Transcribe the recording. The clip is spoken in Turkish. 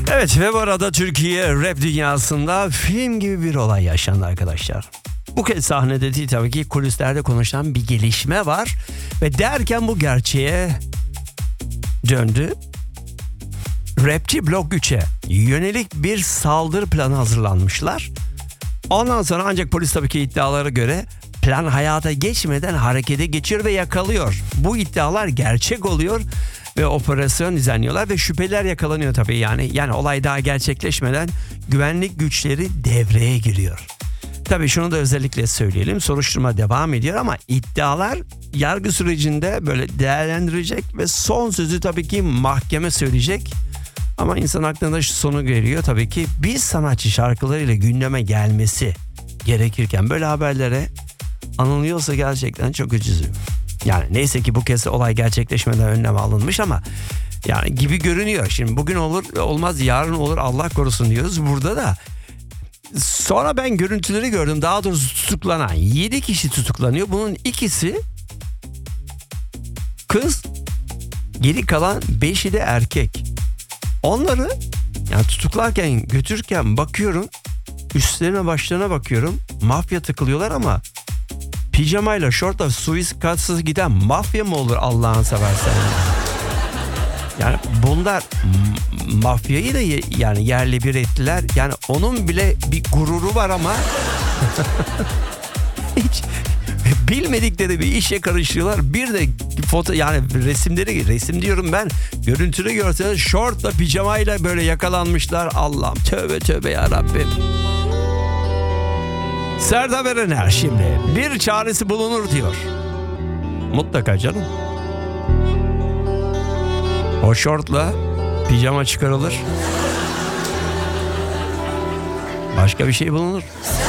Evet ve bu arada Türkiye rap dünyasında film gibi bir olay yaşandı arkadaşlar. Bu kez sahnede değil tabii ki, kulislerde konuşulan bir gelişme var. Ve derken bu gerçeğe döndü. Rapçi Blok 3'e yönelik bir saldırı planı hazırlanmışlar. Ondan sonra ancak polis tabii ki iddialara göre plan hayata geçmeden harekete geçiyor ve yakalıyor. Bu iddialar gerçek oluyor ve operasyon düzenliyorlar ve şüpheliler yakalanıyor tabii yani olay daha gerçekleşmeden güvenlik güçleri devreye giriyor. Tabii şunu da özellikle söyleyelim, soruşturma devam ediyor ama iddialar yargı sürecinde böyle değerlendirecek ve son sözü tabii ki mahkeme söyleyecek. Ama insan aklında şu sonu geliyor tabii ki, bir sanatçı şarkılarıyla gündeme gelmesi gerekirken böyle haberlere anılıyorsa gerçekten çok üzücü. Yani neyse ki bu kez olay gerçekleşmeden önlem alınmış ama yani gibi görünüyor. Şimdi bugün olur olmaz, yarın olur, Allah korusun diyoruz burada da. Sonra ben görüntüleri gördüm, daha doğrusu tutuklanan 7 kişi tutuklanıyor. Bunun ikisi kız, geri kalan 5'i de erkek. Onları yani tutuklarken, götürürken bakıyorum, üstlerine başlarına bakıyorum, mafya takılıyorlar ama pijamayla, şortla, suikastsız giden mafya mı olur Allah'ını seversen? Yani bunlar mafyayı da yani yerli bir ettiler. Yani onun bile bir gururu var ama hiç bilmedikleri bir işe karışıyorlar. Bir de foto, yani resim diyorum ben, görüntülü görseniz şortla, pijamayla böyle yakalanmışlar. Allah'ım, tövbe tövbe ya Rabbim. Serdar Erener şimdi bir çaresi bulunur diyor. Mutlaka canım. O şortla pijama çıkarılır. Başka bir şey bulunur.